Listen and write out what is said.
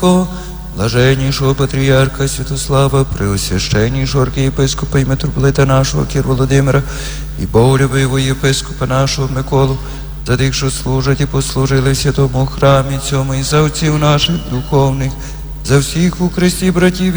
Тихого, блаженнішого патріарха Святослава, преосвященнішого архієпископа і митрополита нашого Кир Володимира, і боголюбивого єпископа нашого Миколу, за тих, що служать і послужили в святому храмі цьому, і за отців наших духовних, за всіх у Христі братів